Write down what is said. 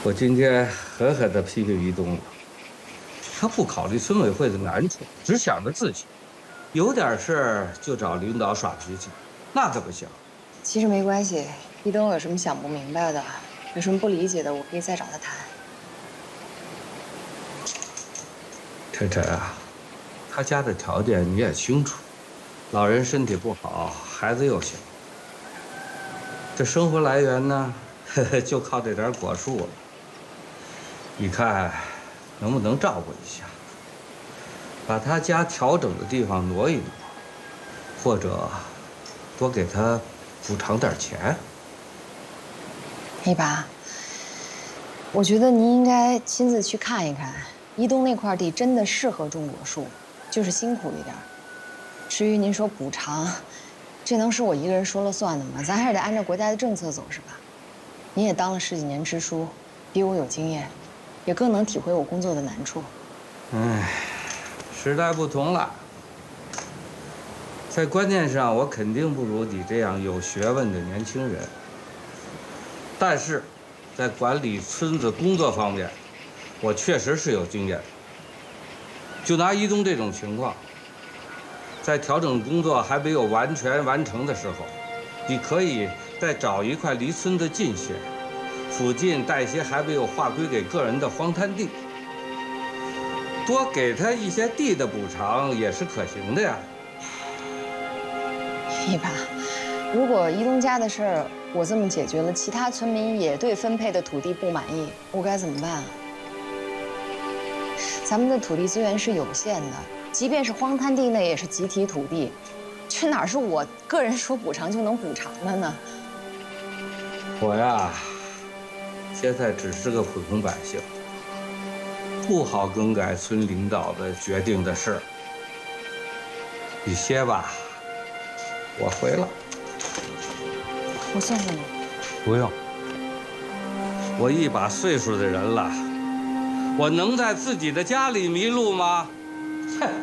我今天狠狠地批评于东了，他不考虑村委会的难处，只想着自己，有点事儿就找领导耍脾气，那可不行。 其实没关系，一东有什么想不明白的，有什么不理解的，我可以再找他谈。 晨晨啊，他家的条件你也清楚，老人身体不好，孩子又小，这生活来源呢，就靠这点果树了。你看，能不能照顾一下，把他家调整的地方挪一挪，或者多给他补偿点钱。 一爸，我觉得您应该亲自去看一看，一东那块地真的适合种果树，就是辛苦一点。至于您说补偿，这能是我一个人说了算的吗？咱还是得按照国家的政策走，是吧？您也当了10几年支书，比我有经验，也更能体会我工作的难处。 唉，时代不同了，在观念上我肯定不如你这样有学问的年轻人，但是，在管理村子工作方面，我确实是有经验。就拿一东这种情况，在调整工作还没有完全完成的时候，你可以再找一块离村子近些，附近带些还没有划归给个人的荒滩地，多给他一些地的补偿也是可行的呀。 一爸，如果一东家的事儿我这么解决了，其他村民也对分配的土地不满意，我该怎么办啊？咱们的土地资源是有限的，即便是荒滩地，那也是集体土地，这哪是我个人说补偿就能补偿的呢？ 我呀，现在只是个普通百姓，不好更改村领导的决定的事儿。你歇吧，我回了。 我送送你。 不用，我一把岁数的人了，我能在自己的家里迷路吗？哼。